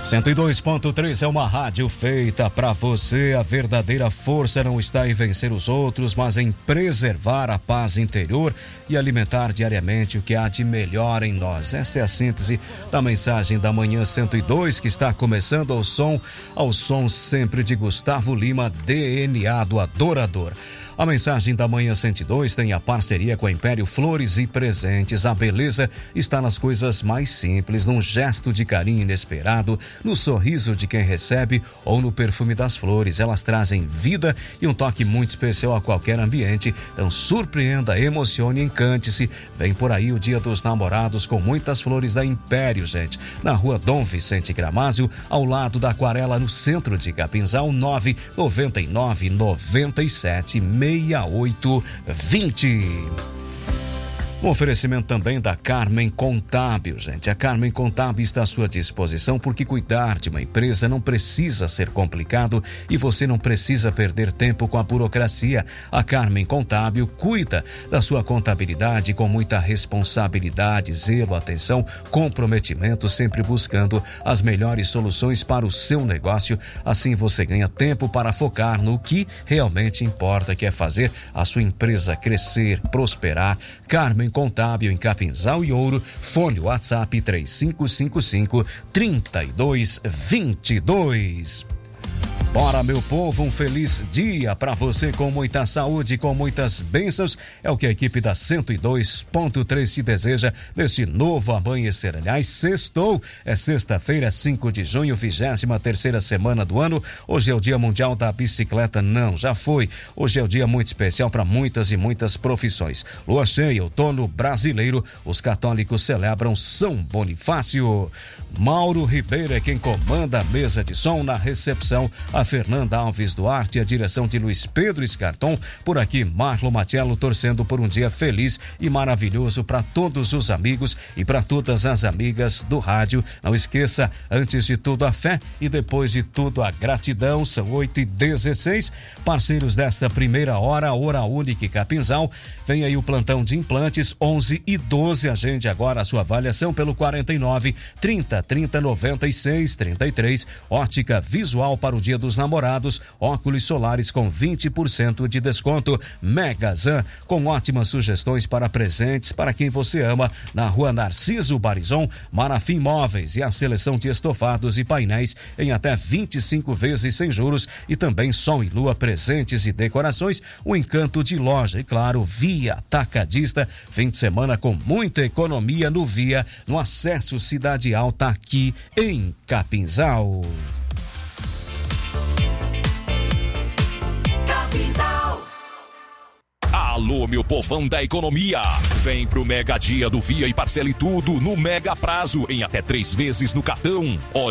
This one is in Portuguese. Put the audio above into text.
102.3 é uma rádio feita pra você. A verdadeira força não está em vencer os outros, mas em preservar a paz interior e alimentar diariamente o que há de melhor em nós. Esta é a síntese da mensagem da Manhã 102, que está começando ao som sempre de Gustavo Lima, DNA do Adorador. A mensagem da Manhã 102 tem a parceria com a Império Flores e Presentes. A beleza está nas coisas mais simples, num gesto de carinho inesperado, no sorriso de quem recebe ou no perfume das flores. Elas trazem vida e um toque muito especial a qualquer ambiente. Então surpreenda, emocione, encante-se. Vem por aí o Dia dos Namorados com muitas flores da Império, gente. Na rua Dom Vicente Gramásio, ao lado da Aquarela, no centro de Capinzal, 999 97 6820. Um oferecimento também da Carmen Contábil, gente. A Carmen Contábil está à sua disposição, porque cuidar de uma empresa não precisa ser complicado e você não precisa perder tempo com a burocracia. A Carmen Contábil cuida da sua contabilidade com muita responsabilidade, zelo, atenção, comprometimento, sempre buscando as melhores soluções para o seu negócio. Assim você ganha tempo para focar no que realmente importa, que é fazer a sua empresa crescer, prosperar. Carmen Contábil em Capinzal e Ouro. Fone WhatsApp 3555-3222. Bora, meu povo, um feliz dia para você, com muita saúde, com muitas bênçãos. É o que a equipe da 102.3 te deseja neste novo amanhecer. Aliás, sextou, é sexta-feira, 5 de junho, 23ª semana do ano. Hoje é o Dia Mundial da Bicicleta. Não, já foi. Hoje é o dia muito especial para muitas e muitas profissões. Lua cheia, outono brasileiro. Os católicos celebram São Bonifácio. Mauro Ribeiro é quem comanda a mesa de som. Na recepção, a Fernanda Alves Duarte, a direção de Luiz Pedro Escarton. Por aqui, Marlon Matiello, torcendo por um dia feliz e maravilhoso para todos os amigos e para todas as amigas do rádio. Não esqueça, antes de tudo, a fé e depois de tudo, a gratidão. São 8h16, parceiros desta primeira hora, Hora Única Capinzal. Vem aí o plantão de implantes, 11h12. Agende agora a sua avaliação pelo 49 30 30 96 33. Ótica Visual para o Dia dos Namorados, óculos solares com 20% de desconto. Megazan, com ótimas sugestões para presentes para quem você ama, na rua Narciso Barizon. Marafim Móveis e a seleção de estofados e painéis em até 25 vezes sem juros, e também Sol e Lua presentes e decorações, o encanto de loja e, claro, Via Atacadista. Fim de semana com muita economia no Via, no acesso Cidade Alta, aqui em Capinzal. Alô, meu povão da economia. Vem pro Mega Dia do Via e parcele tudo no Mega Prazo em até 3 vezes no cartão.